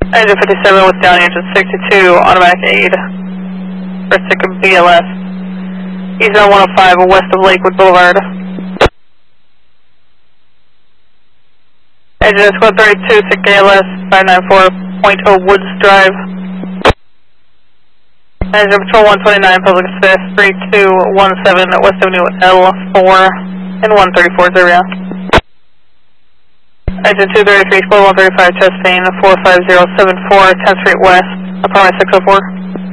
Engine 57 with down engine 62, automatic aid. For stick of BLS. He's on 105 west of Lakewood Boulevard. Engine Squad 32, stick ALS 594.0 Woods Drive. Engine Patrol 129, Public Assist 3217 West Avenue L4 and 134 area. Engine 233, Squad 135, Chastain 45074, 10th Street West, Approximately 604.